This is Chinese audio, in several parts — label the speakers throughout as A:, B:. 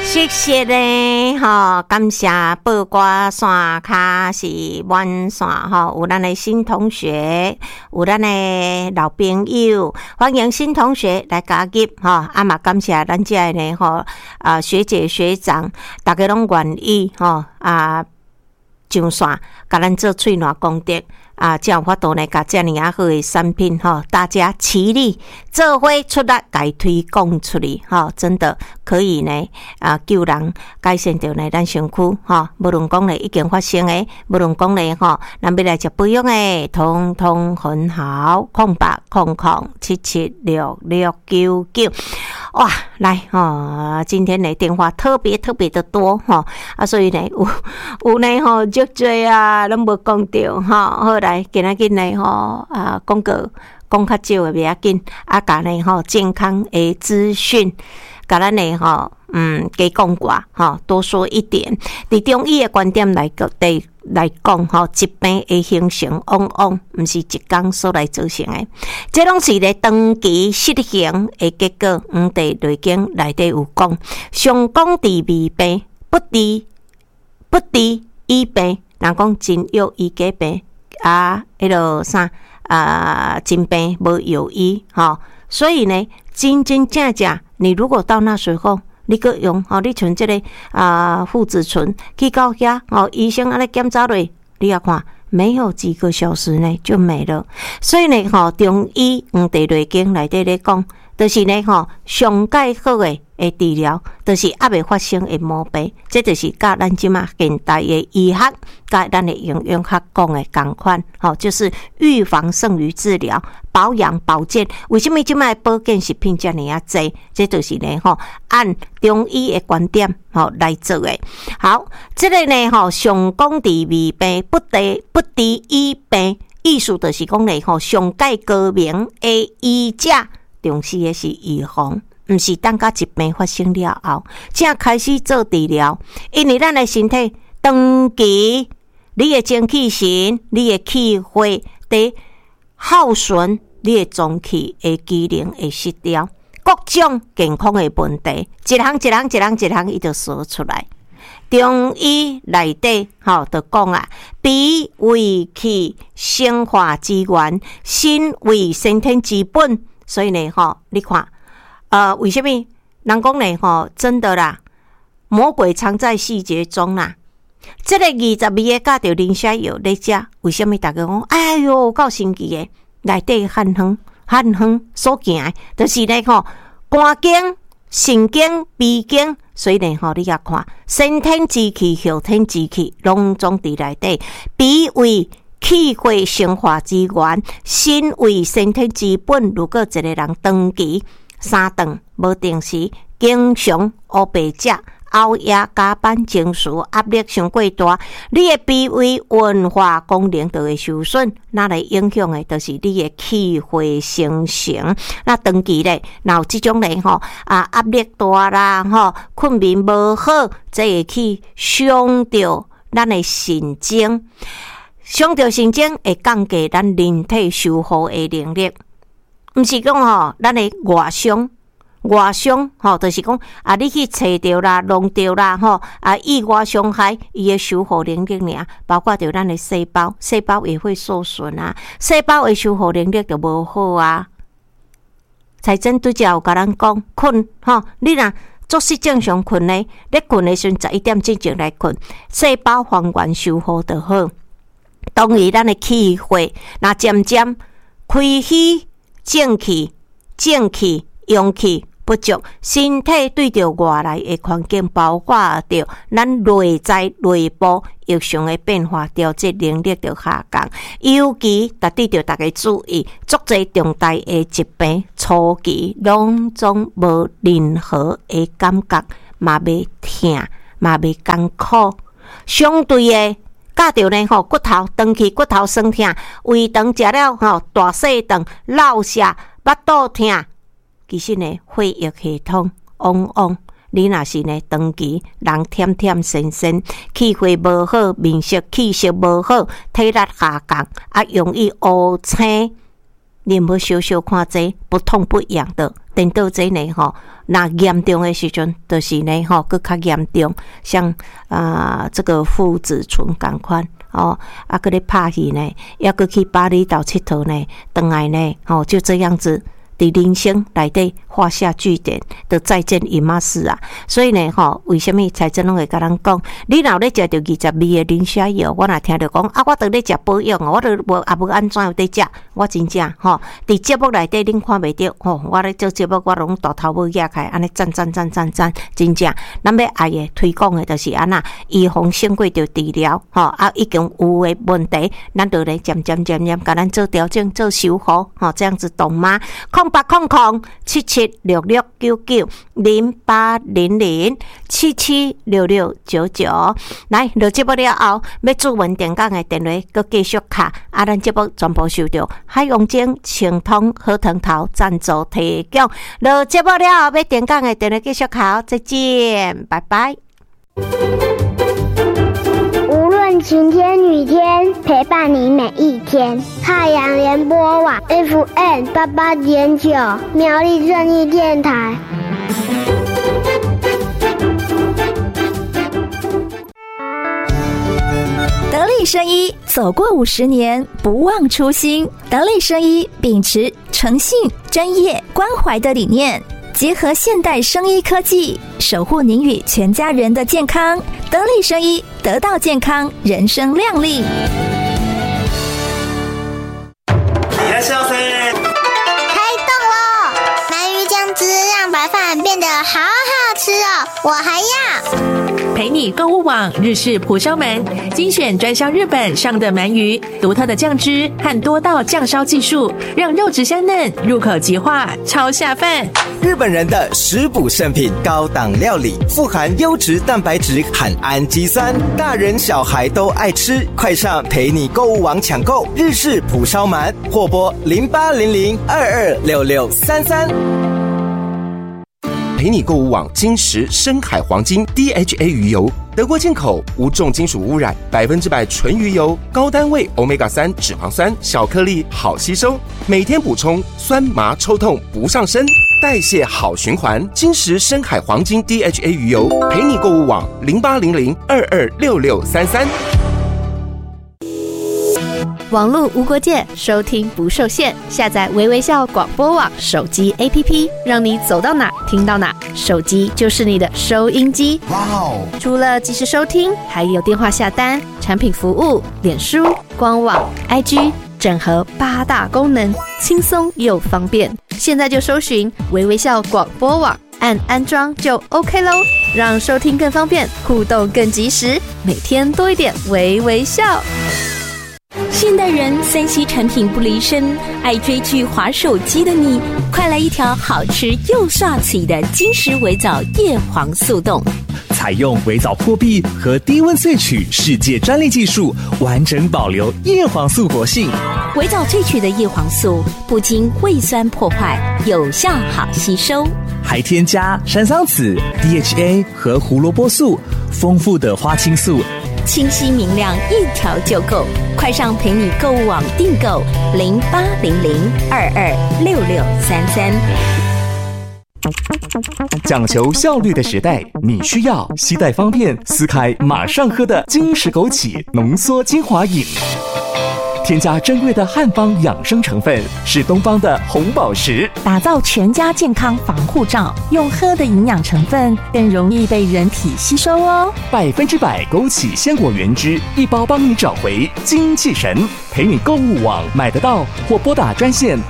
A: 谢谢咧，感谢八卦线卡是满线有咱的新同学，有咱的老朋友，欢迎新同学来加入嘛感谢咱这呢学姐学长，大家拢愿意上线，甲咱做喙瘾功德才有法度呢，甲这样好的产品大家齐力做伙出力，甲推广出去真的可以呢救人，改善到呢咱身躯无论讲呢已经发生的，无论讲呢咱要来食保养的，通通很好。0800776699哇，来今天的电话特别的多所以呢有呢足多拢无讲到好来今仔日呢广告讲较少的不要紧甲呢健康的资讯甲咱呢加讲过多说一点。伫中医的观点来讲疾病的形成往往毋是一天所来造成的，这拢是咧长期失衡的结果。第内经内底有讲，上讲治未病，不治医病。人讲真药医假病真病无药医所以呢真正你如果到那时候你搁用你像这个附子醇去到遐医生安尼检查落，你要看没有几个小时呢就没了。所以呢中医地内经内底咧讲，就是呢上介好的治疗，就是还未发生的毛病，这就是甲咱即马现代的医学甲咱的营养学讲的同款就是预防胜于治疗，保养保健。为什么即马保健食品这么多？这就是呢按中医的观点来做的。好，这个呢上讲治未病，不治医病，意思就是讲呢上介高明的医者，重视的是预防，毋是等到疾病发生了后才开始做治疗。因为咱的身体长期你的精气神，你的气血在耗损，你的脏器的机能会失调，各种健康的问题一项伊就说出来。中医内底就讲脾为气生化之源，心为先天之本。所以呢你看为什么人讲呢真的啦，魔鬼藏在细节中啦。这个22个加着磷虾油咧食，为什么大家讲哎哟够神奇的？内底汉方所行的，就是呢肝经、肾经、脾经。所以呢你也看先天之气、后天之气拢总伫内底。脾为气血生化之源，心为先天之本。如果一个人长期3顿无定时，经常乌白食，熬夜加班，情绪压力伤过大，你的脾胃运化功能就会受损，那来影响的就是你的气血生成。那长期咧，若有这种咧压力大啦困眠无好，这会去伤到咱的神经。伤到神经会降低咱人体修复的能力，毋是讲咱的外伤就是讲你去找着啦、弄着啦意外伤害，伊的修复能力尔，包括着咱的细胞也会受损细胞的修复能力就无好才真拄则有甲咱讲困你若作息正常困咧，咧困的时阵11点之前来困，细胞还原修复就好。当然咱的气血那渐渐开虚正气阳气不足，身体对着外来的环境，包括着咱内在内部异常的变化，调节能力就下降。尤其大家注意，足侪重大的疾病初期拢总无任何的感觉，嘛袂痛，嘛袂艰苦，相对的甲着呢骨头长期骨头酸痛，胃肠食了大细肠落下腹肚痛，其实呢血液系统往你若是呢长期人忝神，气血无好，面色气色无好，体力下降容易乌青， 你要小小看这不痛不痒的，等到这呢那严重的时阵，就是呢更较严重，像这个附子醇同款搁咧拍戏呢，要搁去巴厘岛佚佗呢，回来呢就这样子。伫人生内底画下句点的再见姨妈丝啊，所以呢为什么财政拢会甲咱讲，你若咧食着20味的磷虾油，我若听着讲我伫咧食保养我都无安怎有伫食，我真正伫节目内底恁看袂着我咧做节目我拢大头要压开，安尼赞，真正咱要爱的推广的就是安那预防胜过着治疗已经有的问题，咱就咧渐渐甲咱做调整做修复这样子懂吗？0800-7766990800-776699来，落节目了后，要注文电讲的电话，佮继续卡咱节目全部收到海洋精、清通、好藤头赞助提供。落节目了后，要电讲的电话继续卡，再见，拜拜。
B: 无论晴天雨天，陪伴你每一天。太阳联播网 FM88.9 苗栗正义电台。
C: 得力生医走过50年，不忘初心。得力生医秉持诚信、专业、关怀的理念，结合现代生医科技，守护您与全家人的健康。得力生医，得到健康，人生亮丽。
B: 开动喽！鳗鱼酱汁让白饭变得好好吃哦，我还要。
D: 陪你购物网日式蒲烧鳗，精选专销日本上的鳗鱼，独特的酱汁和多道酱烧技术，让肉质香嫩，入口即化，超下饭。
E: 日本人的食补圣品，高档料理，富含优质蛋白质和氨基酸，大人小孩都爱吃。快上陪你购物网抢购日式蒲烧鳗，或拨0800226633。
F: 陪你购物网金石深海黄金 DHA 鱼油，德国进口，无重金属污染，100%纯鱼油，高单位 Omega-3 脂肪酸，小颗粒好吸收，每天补充，酸麻抽痛不上身，代谢好循环。金石深海黄金 DHA 鱼油，陪你购物网0800226633。
G: 网络无国界，收听不受限。下载微微笑广播网手机 APP， 让你走到哪听到哪。手机就是你的收音机。哇哦！除了即时收听，还有电话下单、产品服务、脸书、官网、IG， 整合8大功能，轻松又方便。现在就搜寻微微笑广播网，按安装就 OK 咯，让收听更方便，互动更及时，每天多一点微微笑。
C: 现代人3C 产品不离身，爱追剧滑手机的你，快来一条好吃又刷嘴的金石微藻叶黄素冻。
H: 采用微藻破壁和低温萃取世界专利技术，完整保留叶黄素活性。
C: 微藻萃取的叶黄素不经胃酸破坏，有效好吸收，
H: 还添加山桑子、DHA 和胡萝卜素，丰富的花青素，
C: 清晰明亮，一条就够。快上陪你购物网订购0800226633。
H: 讲求效率的时代，你需要携带方便、撕开马上喝的金石枸杞浓缩精华饮。添加珍贵的汉方养生成分，是东方的红宝石，
C: 打造全家健康防护罩。用喝的营养成分更容易被人体吸收哦。
H: 100%枸杞鲜果原汁，一包帮你找回精气神。陪你购物网买得到，或拨打专线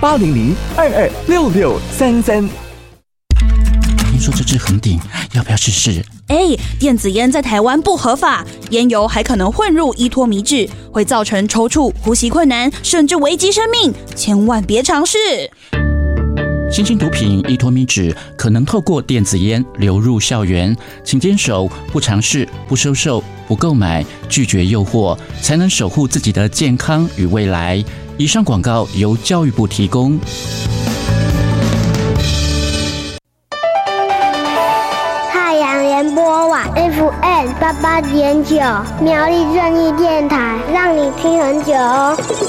H: 0800226633。
I: 听说这支很顶，要不要试试？
J: 电子烟在台湾不合法，烟油还可能混入依托米脂，会造成抽搐、呼吸困难，甚至危及生命，千万别尝试。
I: 新兴毒品依托米脂可能透过电子烟流入校园，请坚守不尝试、不收受、不购买、拒绝诱惑，才能守护自己的健康与未来。以上广告由教育部提供。
B: 联播网 FM88.9 苗栗正义电台，让你听很久哦。